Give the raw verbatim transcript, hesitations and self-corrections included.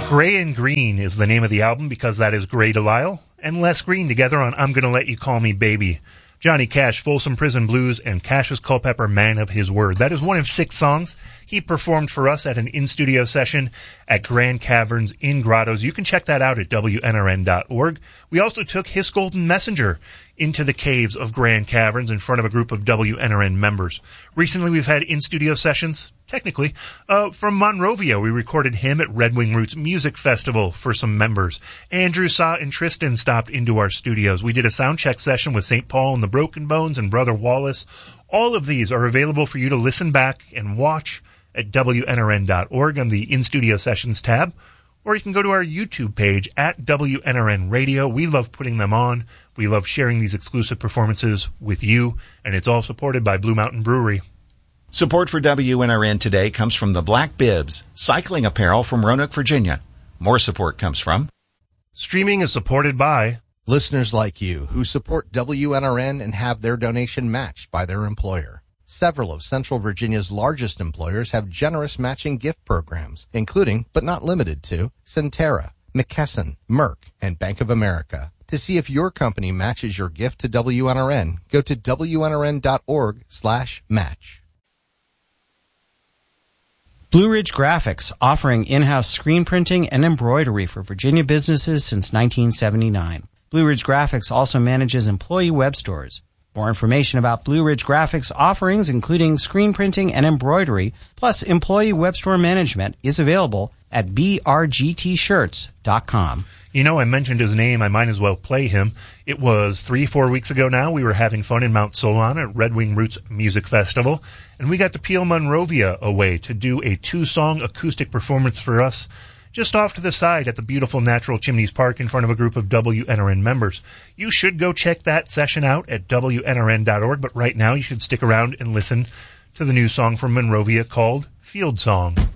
Gray and Green is the name of the album because that is Gray Delisle and Les Green together on I'm Gonna Let You Call Me Baby. Johnny Cash, Folsom Prison Blues, and Cassius Culpepper, Man of His Word. That is one of six songs he performed for us at an in-studio session at Grand Caverns in Grottos. You can check that out at W N R N dot org. We also took His Golden Messenger into the caves of Grand Caverns in front of a group of W N R N members. Recently, we've had in-studio sessions, technically, uh, from Monrovia. We recorded him at Red Wing Roots Music Festival for some members. Andrew, Sa, and Tristan stopped into our studios. We did a sound check session with Saint Paul and the Broken Bones and Brother Wallace. All of these are available for you to listen back and watch at W N R N dot org on the In-Studio Sessions tab, or you can go to our YouTube page at W N R N Radio. We love putting them on. We love sharing these exclusive performances with you, and it's all supported by Blue Mountain Brewery. Support for W N R N today comes from the Black Bibs, cycling apparel from Roanoke, Virginia. More support comes from... Streaming is supported by... listeners like you who support W N R N and have their donation matched by their employer. Several of Central Virginia's largest employers have generous matching gift programs, including, but not limited to, Centera, McKesson, Merck, and Bank of America. To see if your company matches your gift to W N R N, go to W N R N dot org slash match. Blue Ridge Graphics, offering in-house screen printing and embroidery for Virginia businesses since nineteen seventy-nine. Blue Ridge Graphics also manages employee web stores. More information about Blue Ridge Graphics offerings, including screen printing and embroidery, plus employee web store management, is available at b r g t shirts dot com. You know, I mentioned his name. I might as well play him. It was three, four weeks ago now. We were having fun in Mount Solon at Red Wing Roots Music Festival, and we got to peel Monrovia away to do a two-song acoustic performance for us just off to the side at the beautiful Natural Chimneys Park in front of a group of W N R N members. You should go check that session out at W N R N dot org, but right now you should stick around and listen to the new song from Monrovia called Field Song.